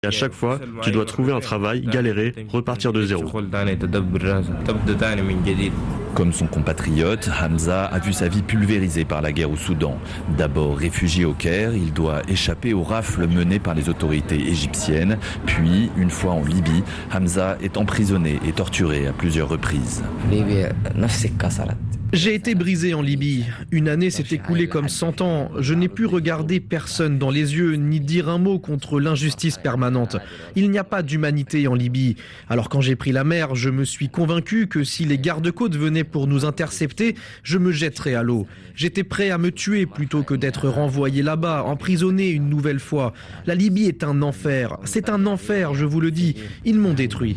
Et à chaque fois, tu dois trouver un travail, galérer, repartir de zéro. Comme son compatriote, Hamza a vu sa vie pulvérisée par la guerre au Soudan. D'abord réfugié au Caire, il doit échapper aux rafles menées par les autorités égyptiennes. Puis, une fois en Libye, Hamza est emprisonné et torturé à plusieurs reprises. J'ai été brisé en Libye. Une année s'est écoulée comme 100 ans. Je n'ai pu regarder personne dans les yeux ni dire un mot contre l'injustice permanente. Il n'y a pas d'humanité en Libye. Alors quand j'ai pris la mer, je me suis convaincu que si les gardes-côtes venaient pour nous intercepter, je me jetterais à l'eau. J'étais prêt à me tuer plutôt que d'être renvoyé là-bas, emprisonné une nouvelle fois. La Libye est un enfer. C'est un enfer, je vous le dis. Ils m'ont détruit.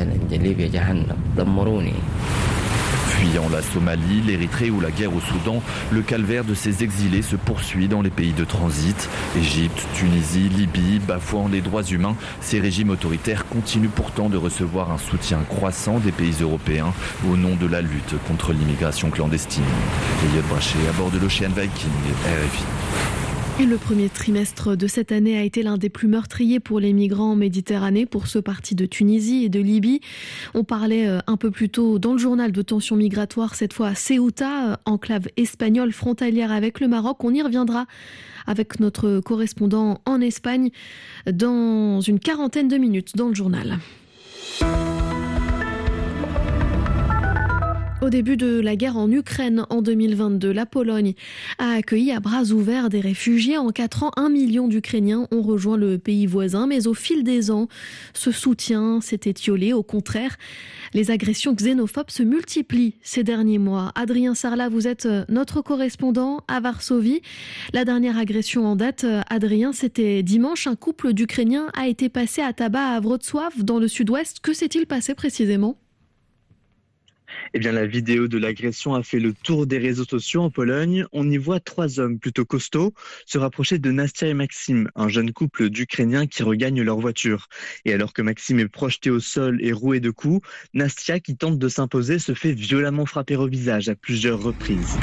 Fuyant la Somalie, l'Érythrée ou la guerre au Soudan, le calvaire de ces exilés se poursuit dans les pays de transit. Égypte, Tunisie, Libye, bafouant les droits humains, ces régimes autoritaires continuent pourtant de recevoir un soutien croissant des pays européens au nom de la lutte contre l'immigration clandestine. Elliot Brachet à bord de l'Ocean Viking, RFI. Et le premier trimestre de cette année a été l'un des plus meurtriers pour les migrants en Méditerranée, pour ceux partis de Tunisie et de Libye. On parlait un peu plus tôt dans le journal de tensions migratoires, cette fois à Ceuta, enclave espagnole frontalière avec le Maroc. On y reviendra avec notre correspondant en Espagne dans une quarantaine de minutes dans le journal. Au début de la guerre en Ukraine en 2022, la Pologne a accueilli à bras ouverts des réfugiés. En 4 ans, 1 million d'Ukrainiens ont rejoint le pays voisin. Mais au fil des ans, ce soutien s'est étiolé. Au contraire, les agressions xénophobes se multiplient ces derniers mois. Adrien Sarlat, vous êtes notre correspondant à Varsovie. La dernière agression en date, Adrien, c'était dimanche. Un couple d'Ukrainiens a été passé à tabac à Wrocław, dans le sud-ouest. Que s'est-il passé précisément ? Eh bien, la vidéo de l'agression a fait le tour des réseaux sociaux en Pologne. On y voit 3 hommes plutôt costauds se rapprocher de Nastia et Maxime, un jeune couple d'Ukrainiens qui regagnent leur voiture. Et alors que Maxime est projeté au sol et roué de coups, Nastia, qui tente de s'imposer, se fait violemment frapper au visage à plusieurs reprises.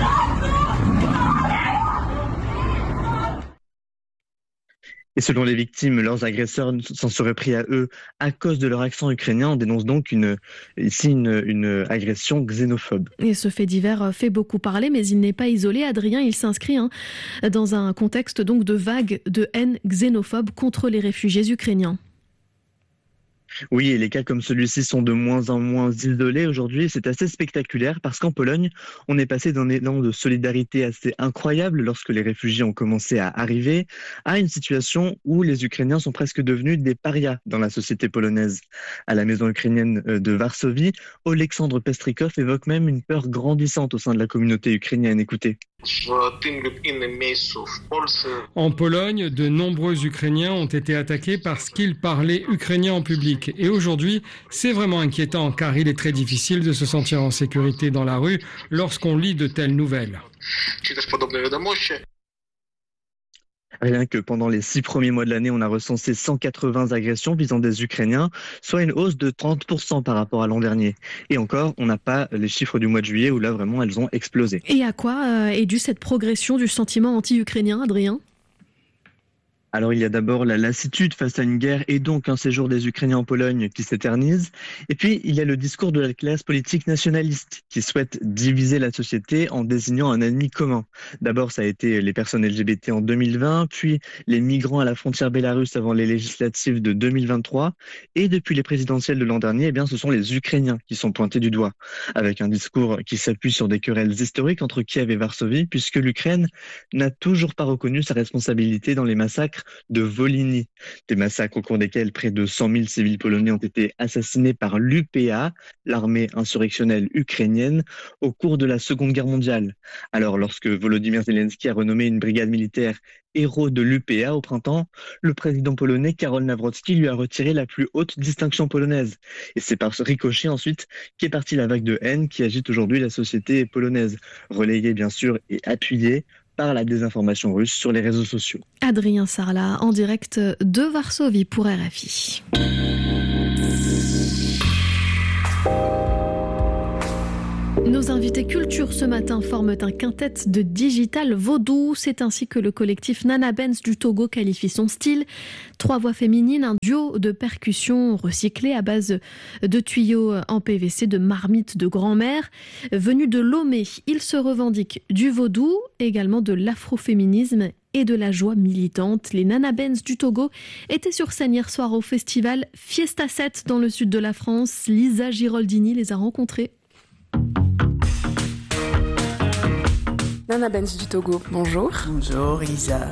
Et selon les victimes, leurs agresseurs s'en seraient pris à eux à cause de leur accent ukrainien. On dénonce donc une agression xénophobe. Et ce fait divers fait beaucoup parler, mais il n'est pas isolé. Adrien, il s'inscrit dans un contexte donc de vague de haine xénophobe contre les réfugiés ukrainiens. Oui, et les cas comme celui-ci sont de moins en moins isolés aujourd'hui. C'est assez spectaculaire parce qu'en Pologne, on est passé d'un élan de solidarité assez incroyable lorsque les réfugiés ont commencé à arriver, à une situation où les Ukrainiens sont presque devenus des parias dans la société polonaise. À la maison ukrainienne de Varsovie, Oleksandr Pestrikov évoque même une peur grandissante au sein de la communauté ukrainienne. Écoutez. En Pologne, de nombreux Ukrainiens ont été attaqués parce qu'ils parlaient ukrainien en public. Et aujourd'hui, c'est vraiment inquiétant car il est très difficile de se sentir en sécurité dans la rue lorsqu'on lit de telles nouvelles. Rien que pendant les 6 premiers mois de l'année, on a recensé 180 agressions visant des Ukrainiens, soit une hausse de 30% par rapport à l'an dernier. Et encore, on n'a pas les chiffres du mois de juillet où là vraiment elles ont explosé. Et à quoi est due cette progression du sentiment anti-ukrainien, Adrien ? Alors il y a d'abord la lassitude face à une guerre et donc un séjour des Ukrainiens en Pologne qui s'éternise. Et puis il y a le discours de la classe politique nationaliste qui souhaite diviser la société en désignant un ennemi commun. D'abord ça a été les personnes LGBT en 2020, puis les migrants à la frontière bélarusse avant les législatives de 2023. Et depuis les présidentielles de l'an dernier, eh bien, ce sont les Ukrainiens qui sont pointés du doigt. Avec un discours qui s'appuie sur des querelles historiques entre Kiev et Varsovie, puisque l'Ukraine n'a toujours pas reconnu sa responsabilité dans les massacres de Volhynie, des massacres au cours desquels près de 100 000 civils polonais ont été assassinés par l'UPA, l'armée insurrectionnelle ukrainienne, au cours de la Seconde Guerre mondiale. Alors, lorsque Volodymyr Zelensky a renommé une brigade militaire héros de l'UPA au printemps, le président polonais Karol Nawrocki lui a retiré la plus haute distinction polonaise. Et c'est par ce ricochet ensuite qu'est partie la vague de haine qui agite aujourd'hui la société polonaise, relayée bien sûr et appuyée par la désinformation russe sur les réseaux sociaux. Adrien Sarlat, en direct de Varsovie pour RFI. Nos invités culture ce matin forment un quintet de digital vaudou. C'est ainsi que le collectif Nana Benz du Togo qualifie son style. 3 voix féminines, un duo de percussions recyclées à base de tuyaux en PVC, de marmites de grand-mère. Venus de Lomé, ils se revendiquent du vaudou, également de l'afroféminisme et de la joie militante. Les Nana Benz du Togo étaient sur scène hier soir au festival Fiesta 7 dans le sud de la France. Lisa Giraldini les a rencontrés. Nana Benz du Togo, bonjour. Bonjour Isa.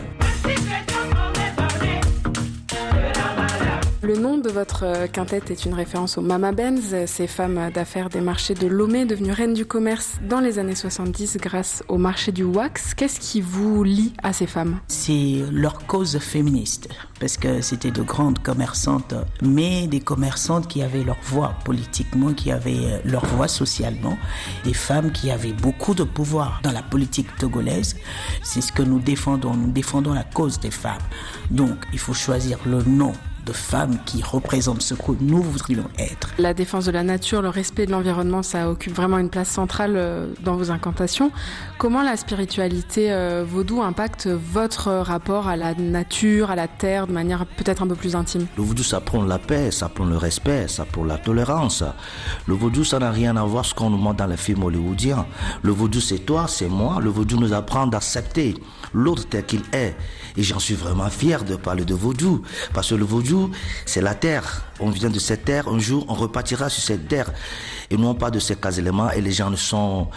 Le nom de votre quintet est une référence aux Mama Benz, ces femmes d'affaires des marchés de Lomé, devenues reines du commerce dans les années 70 grâce au marché du wax. Qu'est-ce qui vous lie à ces femmes ? C'est leur cause féministe, parce que c'était de grandes commerçantes, mais des commerçantes qui avaient leur voix politiquement, qui avaient leur voix socialement, des femmes qui avaient beaucoup de pouvoir dans la politique togolaise. C'est ce que nous défendons la cause des femmes. Donc il faut choisir le nom de femmes qui représentent ce que nous voudrions être. La défense de la nature, le respect de l'environnement, ça occupe vraiment une place centrale dans vos incantations. Comment la spiritualité vaudou impacte votre rapport à la nature, à la terre, de manière peut-être un peu plus intime ? Le vaudou, ça prône la paix, ça prône le respect, ça prône la tolérance. Le vaudou, ça n'a rien à voir avec ce qu'on nous montre dans les films hollywoodiens. Le vaudou, c'est toi, c'est moi. Le vaudou nous apprend d'accepter l'autre tel qu'il est. Et j'en suis vraiment fier de parler de vaudou. Parce que le vaudou, c'est la terre. On vient de cette terre, un jour, on repartira sur cette terre. Et non pas de ces cas éléments. Et les gens ne sont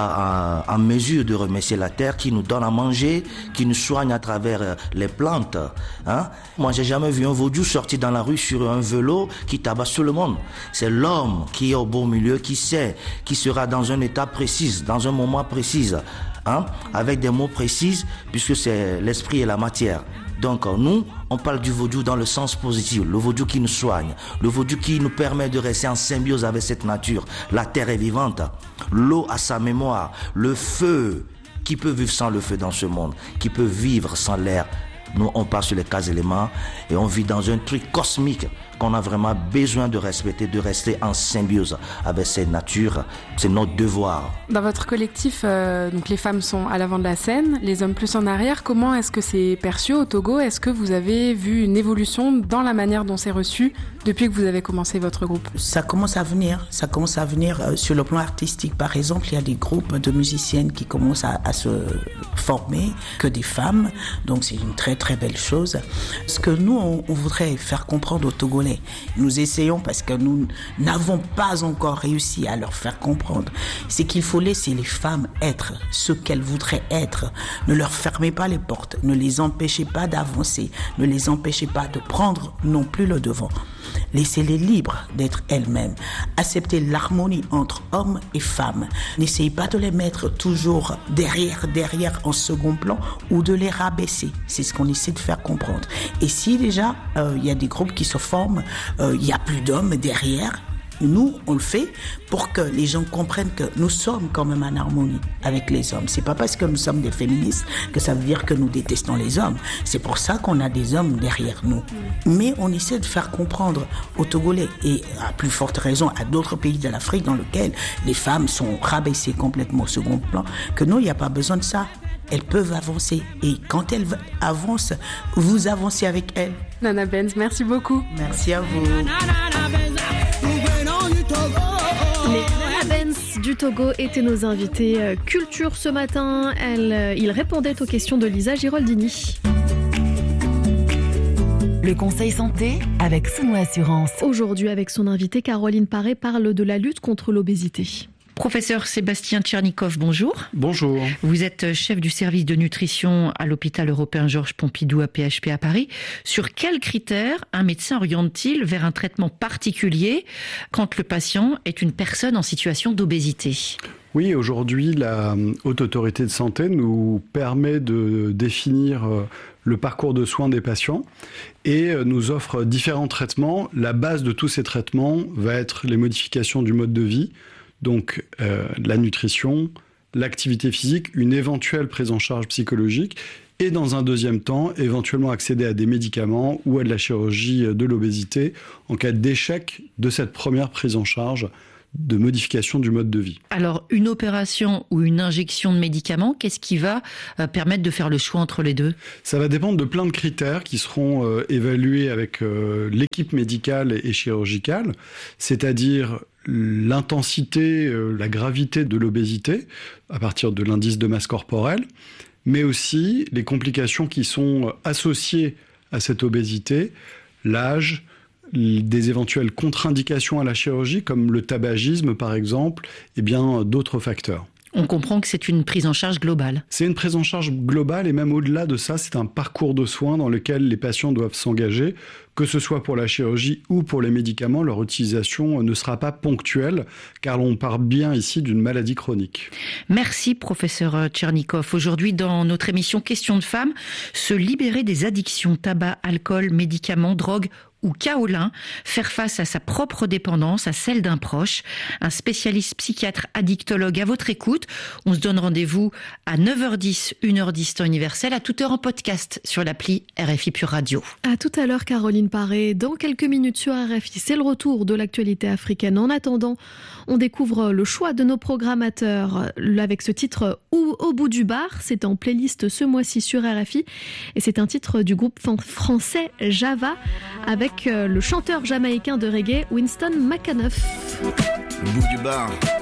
pas en mesure de remercier la terre qui nous donne à manger, qui nous soigne à travers les plantes. Hein? Moi, j'ai jamais vu un vaudou sortir dans la rue sur un vélo qui tabasse tout le monde. C'est l'homme qui est au bon milieu, qui sait, qui sera dans un état précis, dans un moment précis. Hein? Avec des mots précis, puisque c'est l'esprit et la matière. Donc nous, on parle du vaudou dans le sens positif, le vaudou qui nous soigne, le vaudou qui nous permet de rester en symbiose avec cette nature. La terre est vivante, l'eau a sa mémoire, le feu, qui peut vivre sans le feu dans ce monde, qui peut vivre sans l'air. Nous, on part sur les 4 éléments et on vit dans un truc cosmique qu'on a vraiment besoin de respecter, de rester en symbiose avec cette nature. C'est notre devoir. Dans votre collectif, donc les femmes sont à l'avant de la scène, les hommes plus en arrière. Comment est-ce que c'est perçu au Togo ? Est-ce que vous avez vu une évolution dans la manière dont c'est reçu depuis que vous avez commencé votre groupe ? Ça commence à venir sur le plan artistique. Par exemple, il y a des groupes de musiciennes qui commencent à se former, que des femmes. Donc c'est une très très belle chose. Ce que nous, on voudrait faire comprendre aux Togolais, nous essayons parce que nous n'avons pas encore réussi à leur faire comprendre, c'est qu'il faut laisser les femmes être ce qu'elles voudraient être. Ne leur fermez pas les portes, ne les empêchez pas d'avancer, ne les empêchez pas de prendre non plus le devant. Laissez-les libres d'être elles-mêmes. Acceptez l'harmonie entre hommes et femmes. N'essayez pas de les mettre toujours derrière en second plan ou de les rabaisser. C'est ce qu'on essaie de faire comprendre. Et si déjà il y a des groupes qui se forment, il n'y a plus d'hommes derrière, nous, on le fait pour que les gens comprennent que nous sommes quand même en harmonie avec les hommes. C'est pas parce que nous sommes des féministes que ça veut dire que nous détestons les hommes. C'est pour ça qu'on a des hommes derrière nous. Mais on essaie de faire comprendre aux Togolais et à plus forte raison à d'autres pays de l'Afrique dans lesquels les femmes sont rabaissées complètement au second plan, que non, il n'y a pas besoin de ça. Elles peuvent avancer. Et quand elles avancent, vous avancez avec elles. Nana Benz, merci beaucoup. Merci à vous. Les Nana Benz du Togo étaient nos invités culture ce matin. Ils répondaient aux questions de Lisa Giraldini. Le conseil santé avec Souno Assurance. Aujourd'hui, avec son invitée Caroline Paré, parle de la lutte contre l'obésité. Professeur Sébastien Tchernikov, bonjour. Bonjour. Vous êtes chef du service de nutrition à l'hôpital européen Georges Pompidou à PHP à Paris. Sur quels critères un médecin oriente-t-il vers un traitement particulier quand le patient est une personne en situation d'obésité ? Oui, aujourd'hui, la Haute Autorité de Santé nous permet de définir le parcours de soins des patients et nous offre différents traitements. La base de tous ces traitements va être les modifications du mode de vie, donc la nutrition, l'activité physique, une éventuelle prise en charge psychologique et dans un deuxième temps, éventuellement accéder à des médicaments ou à de la chirurgie de l'obésité en cas d'échec de cette première prise en charge modification du mode de vie. Alors, une opération ou une injection de médicaments, qu'est-ce qui va permettre de faire le choix entre les deux ? Ça va dépendre de plein de critères qui seront évalués avec l'équipe médicale et chirurgicale, c'est-à-dire l'intensité, la gravité de l'obésité à partir de l'indice de masse corporelle, mais aussi les complications qui sont associées à cette obésité, l'âge, des éventuelles contre-indications à la chirurgie, comme le tabagisme par exemple, et bien d'autres facteurs. On comprend que c'est une prise en charge globale. C'est une prise en charge globale et même au-delà de ça, c'est un parcours de soins dans lequel les patients doivent s'engager, que ce soit pour la chirurgie ou pour les médicaments. Leur utilisation ne sera pas ponctuelle car on part bien ici d'une maladie chronique. Merci professeur Tchernikov. Aujourd'hui dans notre émission Questions de femmes, se libérer des addictions, tabac, alcool, médicaments, drogue ou kaolin, faire face à sa propre dépendance, à celle d'un proche. Un spécialiste psychiatre addictologue à votre écoute. On se donne rendez-vous à 9h10, 1h10 temps universel, à toute heure en podcast sur l'appli RFI Pure Radio. À tout à l'heure Caroline Paré. Dans quelques minutes sur RFI, c'est le retour de l'actualité africaine. En attendant, on découvre le choix de nos programmateurs avec ce titre « Au bout du bar ». C'est en playlist ce mois-ci sur RFI et c'est un titre du groupe français Java avec le chanteur jamaïcain de reggae Winston McAnuff. Le bout du bar.